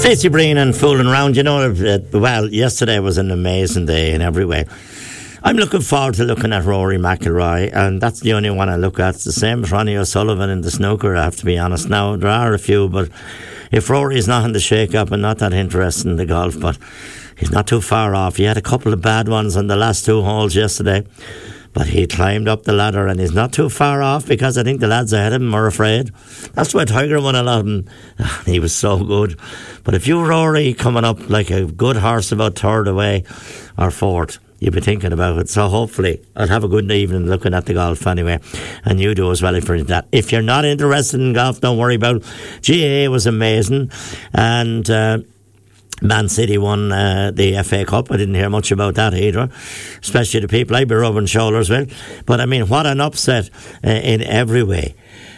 Stacey Breen and fooling around. Well, yesterday was an amazing day in every way. I'm looking forward to looking at Rory McIlroy, and that's the only one I look at. It's the same as Ronnie O'Sullivan in the snooker, I have to be honest. Now, there are a few, but if Rory's not in the shake-up and not that interested in the golf, but he's not too far off. He had a couple of bad ones on the last two holes yesterday, but he climbed up the ladder and he's not too far off, because I think the lads ahead of him are afraid. That's why Tiger won a lot of them. He was so good. But if you Rory coming up like a good horse about third away or fourth, you'll be thinking about it. So hopefully I'll have a good evening looking at the golf anyway, and you do as well if you're into that. If you're not interested in golf, don't worry about it. GAA was amazing, and Man City won the FA Cup. I didn't hear much about that either, especially the people I'd be rubbing shoulders with. But I mean, what an upset in every way.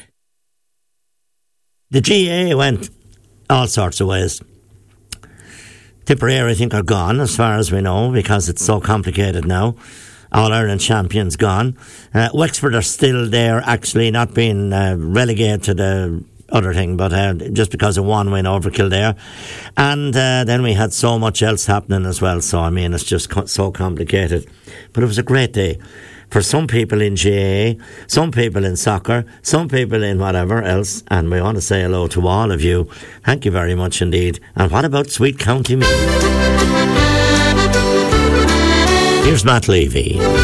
The GAA went all sorts of ways. Tipperary, I think, are gone as far as we know, because it's so complicated now. All-Ireland champions gone. Wexford are still there, actually not being relegated to the other thing, but just because of one win over Kildare. And then we had so much else happening as well, so I mean, it's just so complicated. But it was a great day for some people in GAA, some people in soccer, some people in whatever else, and we want to say hello to all of you. Thank you very much indeed. And what about sweet County Meath? Here's Matt Levy.